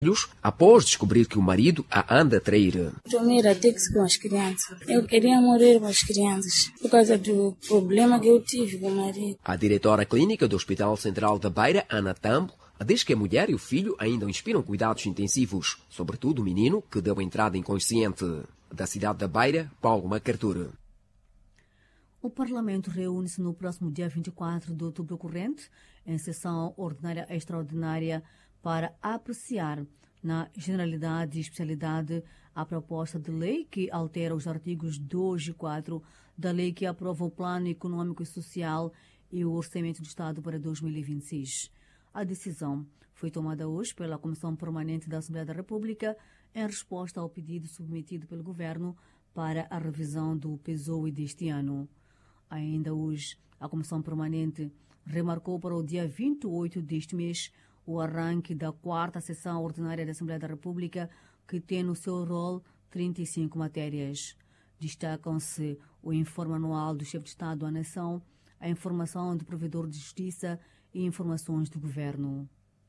após descobrir que o marido a anda a trair. Tomei Ratex com as crianças. Eu queria morrer com as crianças por causa do problema que eu tive com o marido. A diretora clínica do Hospital Central da Beira, Ana Tambo, diz que a mulher e o filho ainda inspiram cuidados intensivos, sobretudo o menino, que deu entrada inconsciente. Da cidade da Beira, Paulo Macartur. O Parlamento reúne-se no próximo dia 24 de outubro corrente, em sessão ordinária extraordinária, para apreciar, na generalidade e especialidade, a proposta de lei que altera os artigos 2 e 4 da lei que aprova o Plano Econômico e Social e o Orçamento do Estado para 2026. A decisão foi tomada hoje pela Comissão Permanente da Assembleia da República em resposta ao pedido submetido pelo Governo para a revisão do PESOE deste ano. Ainda hoje, a Comissão Permanente remarcou para o dia 28 deste mês o arranque da 4ª Sessão Ordinária da Assembleia da República, que tem no seu rol 35 matérias. Destacam-se o informe anual do chefe de Estado à Nação, a informação do provedor de justiça e informações do Governo.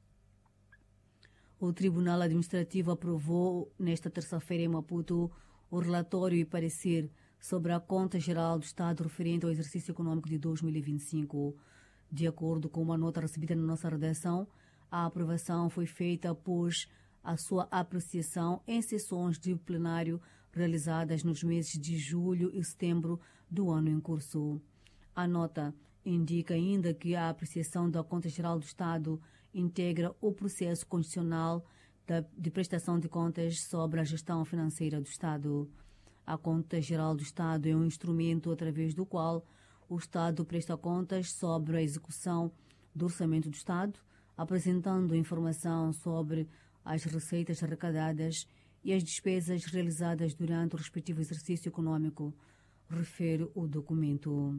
O Tribunal Administrativo aprovou, nesta terça-feira em Maputo, o relatório e parecer sobre a Conta Geral do Estado referente ao exercício econômico de 2025. De acordo com uma nota recebida na nossa redação, a aprovação foi feita após a sua apreciação em sessões de plenário realizadas nos meses de julho e setembro do ano em curso. A nota indica ainda que a apreciação da Conta Geral do Estado integra o processo constitucional de prestação de contas sobre a gestão financeira do Estado. A Conta Geral do Estado é um instrumento através do qual o Estado presta contas sobre a execução do orçamento do Estado, apresentando informação sobre as receitas arrecadadas e as despesas realizadas durante o respectivo exercício econômico, refere o documento.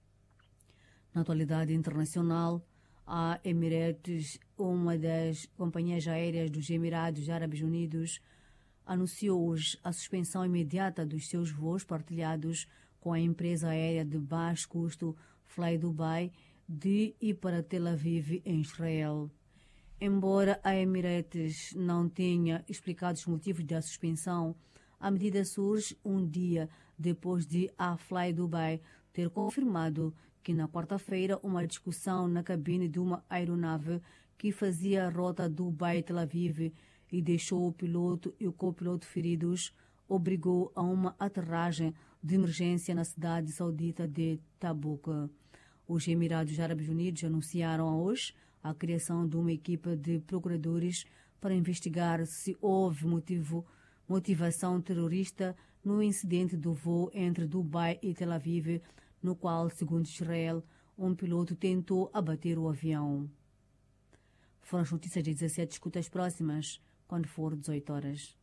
Na atualidade internacional, a Emirates, uma das companhias aéreas dos Emirados Árabes Unidos, anunciou hoje a suspensão imediata dos seus voos partilhados com a empresa aérea de baixo custo Fly Dubai de e para Tel Aviv, em Israel. Embora a Emirates não tenha explicado os motivos da suspensão, a medida surge um dia depois de a Fly Dubai ter confirmado que na quarta-feira uma discussão na cabine de uma aeronave que fazia a rota Dubai-Tel Aviv e deixou o piloto e o copiloto feridos obrigou a uma aterragem de emergência na cidade saudita de Tabuk. Os Emirados Árabes Unidos anunciaram hoje a criação de uma equipa de procuradores para investigar se houve motivação terrorista no incidente do voo entre Dubai e Tel Aviv, no qual, segundo Israel, um piloto tentou abater o avião. Foram as notícias de 17, escuta as próximas, quando for 18 horas.